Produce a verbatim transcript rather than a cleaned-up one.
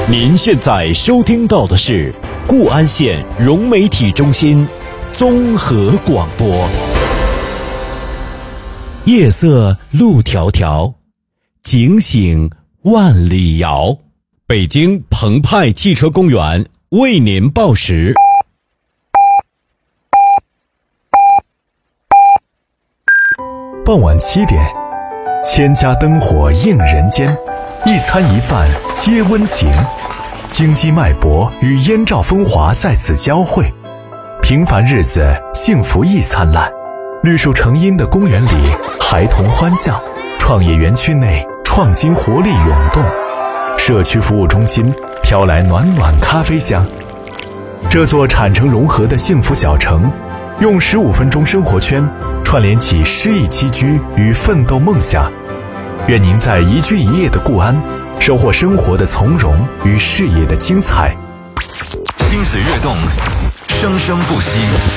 您现在收听到的是固安县融媒体中心综合广播。夜色路迢迢，警醒万里遥。北京澎湃汽车公园为您报时。 傍晚七点，千家灯火映人间，一餐一饭皆温情。京畿脉搏与燕赵风华在此交汇，平凡日子幸福亦灿烂。绿树成荫的公园里，孩童欢笑；创业园区内，创新活力涌动。社区服务中心飘来暖暖咖啡香。这座产城融合的幸福小城，用十五分钟生活圈串联起诗意栖居与奋斗梦想。愿您在一居一业的固安，收获生活的从容与事业的精彩。 心水跃动，生生不息。